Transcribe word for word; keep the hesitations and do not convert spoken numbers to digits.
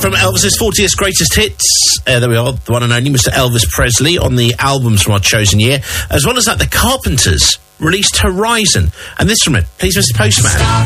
From Elvis's fortieth Greatest Hits, uh, there we are, the one and only Mister Elvis Presley on the albums from our chosen year. As well as that, the Carpenters released Horizon. And this from it, please, Mister Postman.